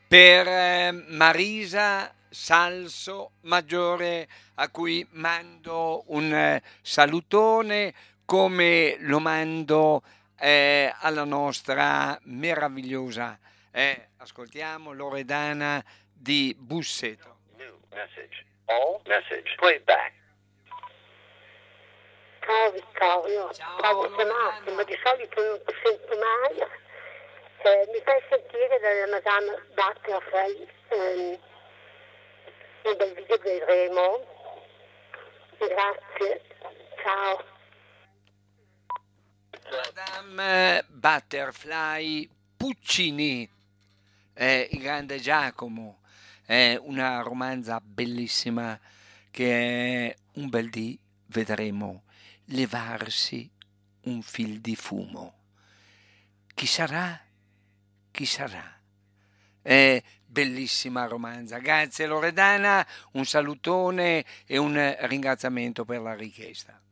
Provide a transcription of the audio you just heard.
per Marisa Salso Maggiore, a cui mando un salutone, come lo mando alla nostra meravigliosa, ascoltiamo, Loredana di Busseto. New message. All message. Playback. Ciao Vittorio, Ciao, stavo Loredana. chiamando, ma di solito non ti sento mai. Mi fai sentire dalla Madame Butterfly e del video vedremo. Grazie, ciao. Madame Butterfly Puccini, il grande Giacomo, è una romanza bellissima che un bel dì vedremo levarsi un fil di fumo. Chi sarà? Chi sarà? È bellissima romanza. Grazie Loredana, un salutone e un ringraziamento per la richiesta.